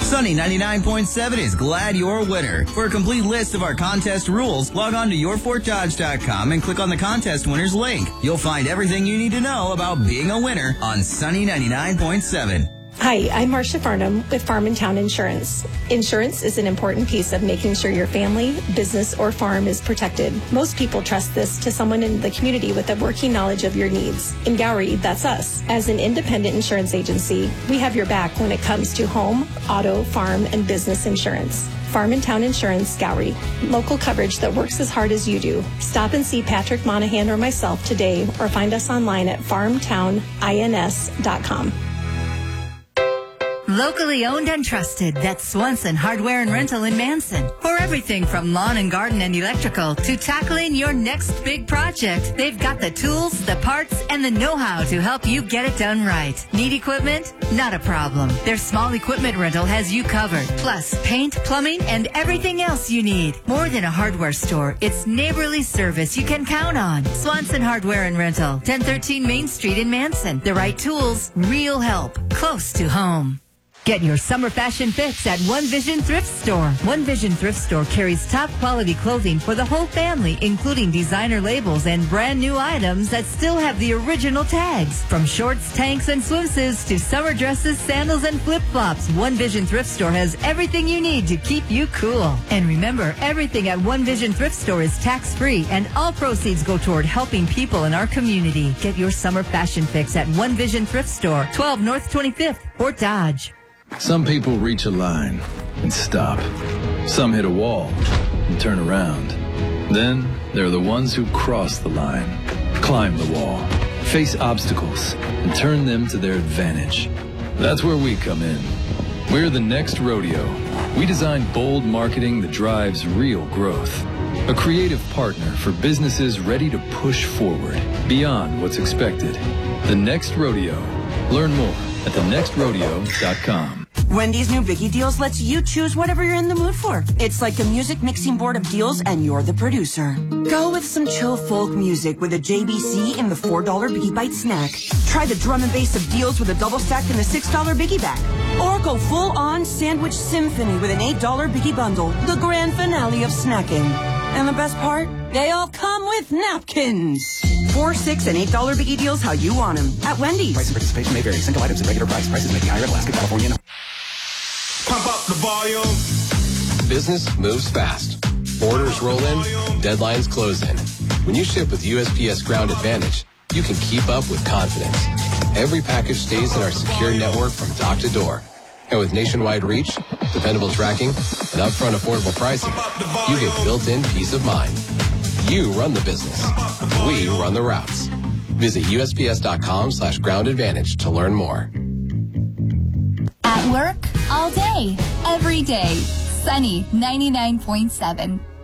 Sunny 99.7 is glad you're a winner. For a complete list of our contest rules, log on to yourfortdodge.com and click on the contest winners link. You'll find everything you need to know about being a winner on Sunny 99.7. Hi, I'm Marcia Farnham with Farm and Town Insurance. Insurance is an important piece of making sure your family, business, or farm is protected. Most people trust this to someone in the community with a working knowledge of your needs. In Gowrie, that's us. As an independent insurance agency, we have your back when it comes to home, auto, farm, and business insurance. Farm and Town Insurance, Gowrie. Local coverage that works as hard as you do. Stop and see Patrick Monahan or myself today or find us online at farmtownins.com. Locally owned and trusted, that's Swanson Hardware and Rental in Manson. For everything from lawn and garden and electrical to tackling your next big project, they've got the tools, the parts, and the know-how to help you get it done right. Need equipment? Not a problem. Their small equipment rental has you covered. Plus, paint, plumbing, and everything else you need. More than a hardware store, it's neighborly service you can count on. Swanson Hardware and Rental, 1013 Main Street in Manson. The right tools, real help, close to home. Get your summer fashion fix at One Vision Thrift Store. One Vision Thrift Store carries top quality clothing for the whole family, including designer labels and brand new items that still have the original tags. From shorts, tanks, and swimsuits to summer dresses, sandals, and flip-flops, One Vision Thrift Store has everything you need to keep you cool. And remember, everything at One Vision Thrift Store is tax-free, and all proceeds go toward helping people in our community. Get your summer fashion fix at One Vision Thrift Store, 12 North 25th, Fort Dodge. Some people reach a line and stop. Some hit a wall and turn around. Then there are the ones who cross the line, climb the wall, face obstacles, and turn them to their advantage. That's where we come in. We're the Next Rodeo. We design bold marketing that drives real growth. A creative partner for businesses ready to push forward beyond what's expected. The Next Rodeo. Learn more at thenextrodeo.com. Wendy's new Biggie Deals lets you choose whatever you're in the mood for. It's like a music mixing board of deals, and you're the producer. Go with some chill folk music with a JBC in the $4 Biggie Bite snack. Try the drum and bass of deals with a double stack in the $6 Biggie bag. Or go full-on sandwich symphony with an $8 Biggie bundle, the grand finale of snacking. And the best part? They all come with napkins. $4, $6, and $8 Biggie Deals how you want them. At Wendy's. Price and participation may vary. Single items at regular price. Prices may be higher. Alaska, California. Pump up the volume. Business moves fast. Orders roll in. Deadlines close in. When you ship with USPS Ground Advantage, you can keep up with confidence. Every package stays in our secure network from dock to door. And with nationwide reach, dependable tracking, and upfront affordable pricing, you get built-in peace of mind. You run the business. We run the routes. Visit USPS.com/Ground Advantage to learn more. At work, all day, every day. Sunny 99.7.